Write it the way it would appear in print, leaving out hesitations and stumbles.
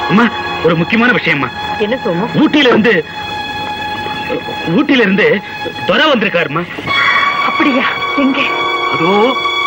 அம்மா ஒரு முக்கியமான விஷயம்மா. என்ன சோமு? ஊட்டியில இருந்து துரை வந்திருக்காருமா. அப்படியா? எங்க? அதோ